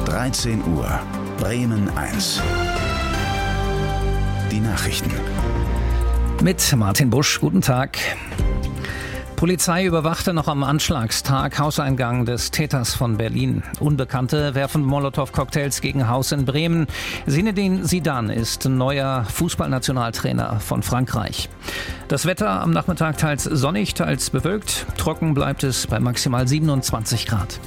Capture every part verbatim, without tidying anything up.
dreizehn Uhr, Bremen eins. Die Nachrichten. Mit Martin Busch, guten Tag. Polizei überwachte noch am Anschlagstag Hauseingang des Täters von Berlin. Unbekannte werfen Molotow-Cocktails gegen Haus in Bremen. Zinedine Zidane ist neuer Fußballnationaltrainer von Frankreich. Das Wetter am Nachmittag teils sonnig, teils bewölkt. Trocken bleibt es bei maximal siebenundzwanzig Grad.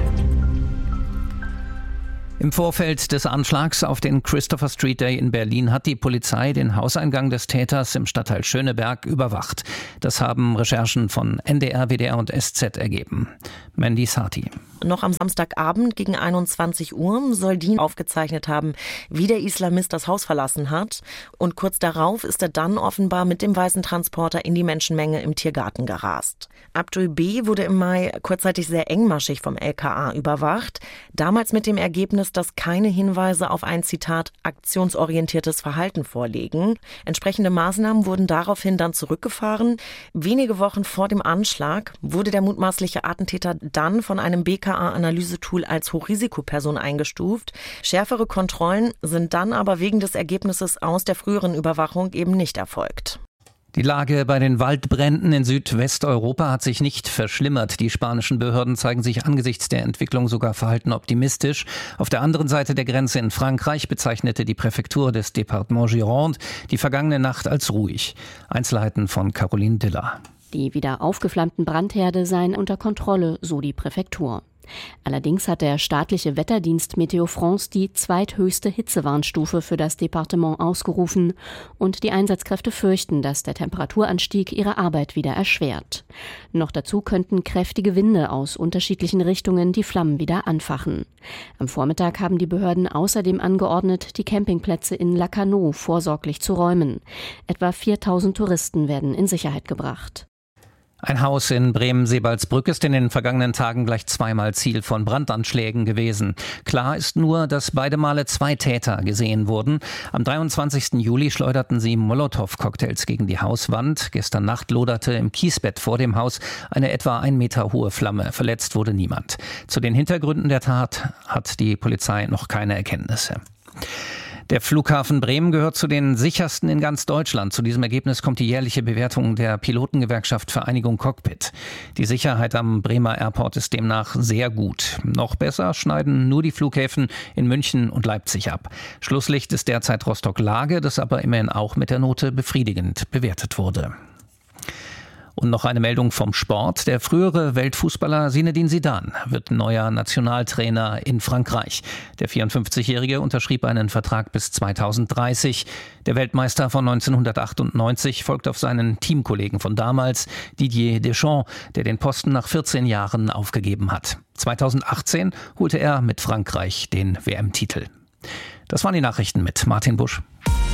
Im Vorfeld des Anschlags auf den Christopher Street Day in Berlin hat die Polizei den Hauseingang des Täters im Stadtteil Schöneberg überwacht. Das haben Recherchen von N D R, W D R und S Z ergeben. Mandy Sati. Noch am Samstagabend gegen einundzwanzig Uhr soll Dean aufgezeichnet haben, wie der Islamist das Haus verlassen hat. Und kurz darauf ist er dann offenbar mit dem weißen Transporter in die Menschenmenge im Tiergarten gerast. Abdul B. wurde im Mai kurzzeitig sehr engmaschig vom L K A überwacht. Damals mit dem Ergebnis, dass keine Hinweise auf ein, Zitat, aktionsorientiertes Verhalten vorliegen. Entsprechende Maßnahmen wurden daraufhin dann zurückgefahren. Wenige Wochen vor dem Anschlag wurde der mutmaßliche Attentäter dann von einem B K A-Analysetool als Hochrisikoperson eingestuft. Schärfere Kontrollen sind dann aber wegen des Ergebnisses aus der früheren Überwachung eben nicht erfolgt. Die Lage bei den Waldbränden in Südwesteuropa hat sich nicht verschlimmert. Die spanischen Behörden zeigen sich angesichts der Entwicklung sogar verhalten optimistisch. Auf der anderen Seite der Grenze in Frankreich bezeichnete die Präfektur des Département Gironde die vergangene Nacht als ruhig. Einzelheiten von Caroline Diller. Die wieder aufgeflammten Brandherde seien unter Kontrolle, so die Präfektur. Allerdings hat der staatliche Wetterdienst Météo France die zweithöchste Hitzewarnstufe für das Departement ausgerufen und die Einsatzkräfte fürchten, dass der Temperaturanstieg ihre Arbeit wieder erschwert. Noch dazu könnten kräftige Winde aus unterschiedlichen Richtungen die Flammen wieder anfachen. Am Vormittag haben die Behörden außerdem angeordnet, die Campingplätze in Lacanau vorsorglich zu räumen. Etwa viertausend Touristen werden in Sicherheit gebracht. Ein Haus in Bremen-Sebalsbrück ist in den vergangenen Tagen gleich zweimal Ziel von Brandanschlägen gewesen. Klar ist nur, dass beide Male zwei Täter gesehen wurden. Am dreiundzwanzigsten Juli schleuderten sie Molotow-Cocktails gegen die Hauswand. Gestern Nacht loderte im Kiesbett vor dem Haus eine etwa ein Meter hohe Flamme. Verletzt wurde niemand. Zu den Hintergründen der Tat hat die Polizei noch keine Erkenntnisse. Der Flughafen Bremen gehört zu den sichersten in ganz Deutschland. Zu diesem Ergebnis kommt die jährliche Bewertung der Pilotengewerkschaft Vereinigung Cockpit. Die Sicherheit am Bremer Airport ist demnach sehr gut. Noch besser schneiden nur die Flughäfen in München und Leipzig ab. Schlusslicht ist derzeit Rostock-Lage, das aber immerhin auch mit der Note befriedigend bewertet wurde. Und noch eine Meldung vom Sport. Der frühere Weltfußballer Zinedine Zidane wird neuer Nationaltrainer in Frankreich. Der vierundfünfzigjährige unterschrieb einen Vertrag bis zweitausenddreißig. Der Weltmeister von neunzehnhundertachtundneunzig folgt auf seinen Teamkollegen von damals, Didier Deschamps, der den Posten nach vierzehn Jahren aufgegeben hat. zweitausendachtzehn holte er mit Frankreich den W M-Titel. Das waren die Nachrichten mit Martin Busch.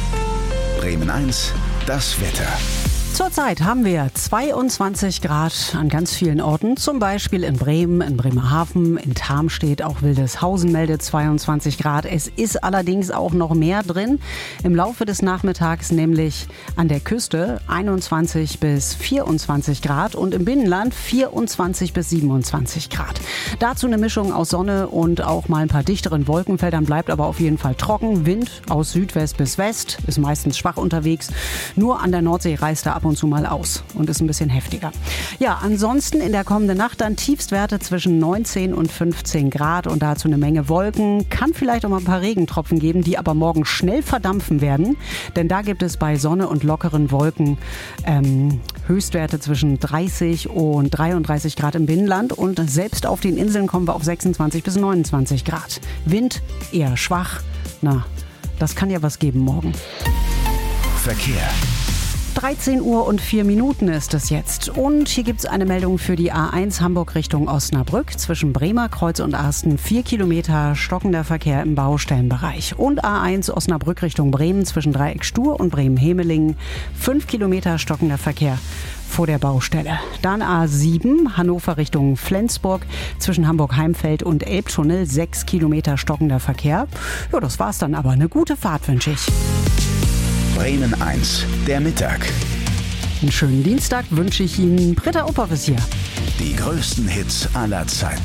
Bremen eins, das Wetter. Zurzeit haben wir zweiundzwanzig Grad an ganz vielen Orten, zum Beispiel in Bremen, in Bremerhaven, in Tarmstedt, auch Wildeshausen meldet zweiundzwanzig Grad. Es ist allerdings auch noch mehr drin. Im Laufe des Nachmittags nämlich an der Küste einundzwanzig bis vierundzwanzig Grad und im Binnenland vierundzwanzig bis siebenundzwanzig Grad. Dazu eine Mischung aus Sonne und auch mal ein paar dichteren Wolkenfeldern, bleibt aber auf jeden Fall trocken. Wind aus Südwest bis West, ist meistens schwach unterwegs. Nur an der Nordsee reißt er ab und zu mal aus und ist ein bisschen heftiger. Ja, ansonsten in der kommenden Nacht dann Tiefstwerte zwischen neunzehn und fünfzehn Grad und dazu eine Menge Wolken. Kann vielleicht auch mal ein paar Regentropfen geben, die aber morgen schnell verdampfen werden, denn da gibt es bei Sonne und lockeren Wolken ähm, Höchstwerte zwischen dreißig und dreiunddreißig Grad im Binnenland und selbst auf den Inseln kommen wir auf sechsundzwanzig bis neunundzwanzig Grad. Wind eher schwach. Na, das kann ja was geben morgen. Verkehr. dreizehn Uhr und vier Minuten ist es jetzt. Und hier gibt es eine Meldung für die A eins Hamburg Richtung Osnabrück. Zwischen Bremer Kreuz und Arsten vier Kilometer stockender Verkehr im Baustellenbereich. Und A eins Osnabrück Richtung Bremen zwischen Dreieck Stur und Bremen-Hemelingen fünf Kilometer stockender Verkehr vor der Baustelle. Dann A sieben Hannover Richtung Flensburg zwischen Hamburg-Heimfeld und Elbtunnel sechs Kilometer stockender Verkehr. Ja, das war's dann aber. Eine gute Fahrt wünsche ich. Bremen eins, der Mittag. Einen schönen Dienstag wünsche ich Ihnen. Britta Opperwies hier. Die größten Hits aller Zeiten.